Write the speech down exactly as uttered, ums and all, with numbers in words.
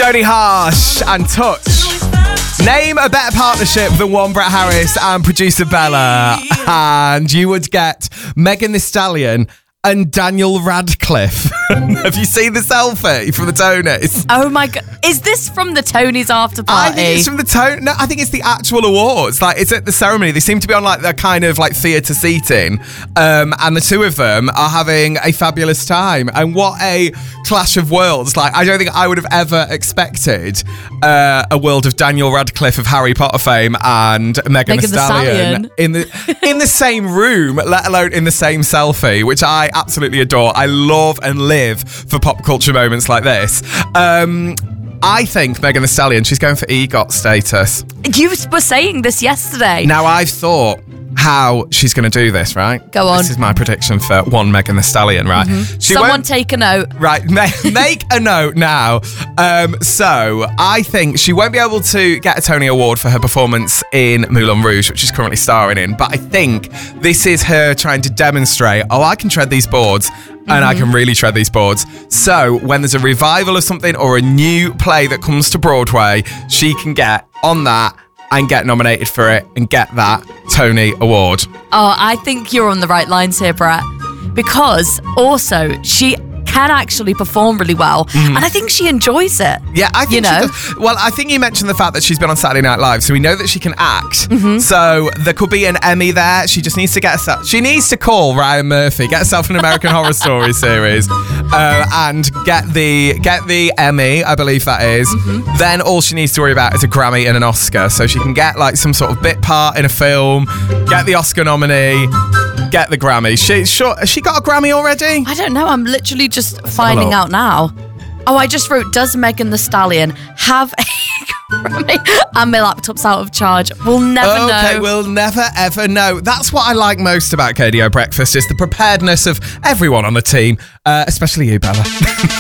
Jodie Harsh and Touch. Name a better partnership than one Brett Harris and producer Bella, and you would get Megan Thee Stallion and Daniel Radcliffe. Have you seen the selfie from the Tonys? Oh my God. Is this from the Tonys after party? I think it's from the Tony. No, I think it's the actual awards. Like, it's at the ceremony. They seem to be on like the kind of like theatre seating. Um, and the two of them are having a fabulous time. And what a clash of worlds. Like, I don't think I would have ever expected uh, a world of Daniel Radcliffe of Harry Potter fame and Megan Thee Stallion, Stallion in the in the same room, let alone in the same selfie, which I absolutely adore. I love and live for pop culture moments like this. Um, I think Megan Thee Stallion, she's going for EGOT status. You were saying this yesterday. Now, I've thought how she's going to do this, right? Go on. This is my prediction for one Megan Thee Stallion, right? Mm-hmm. She Someone won't... take a note. Right, make, make a note now. Um, so, I think she won't be able to get a Tony Award for her performance in Moulin Rouge, which she's currently starring in. But I think this is her trying to demonstrate, oh, I can tread these boards. And mm-hmm. I can really tread these boards. So when there's a revival of something or a new play that comes to Broadway, she can get on that and get nominated for it and get that Tony Award. Oh, I think you're on the right lines here, Brett. Because also, she can actually perform really well. Mm. And I think she enjoys it. Yeah, I think you know? she does. Well, I think you mentioned the fact that she's been on Saturday Night Live, so we know that she can act. Mm-hmm. So there could be an Emmy there. She just needs to get herself... She needs to call Ryan Murphy, get herself an American Horror Story series, uh, and get the get the Emmy, I believe that is. Mm-hmm. Then all she needs to worry about is a Grammy and an Oscar. So she can get like some sort of bit part in a film, get the Oscar nominee, get the Grammy. She sure has she got a Grammy already? I don't know. I'm literally just finding out now. Oh, I just wrote, does Megan Thee Stallion have a Grammy? And my laptop's out of charge. We'll never okay, know. Okay, we'll never ever know. That's what I like most about K D O Breakfast, is the preparedness of everyone on the team, uh, especially you, Bella.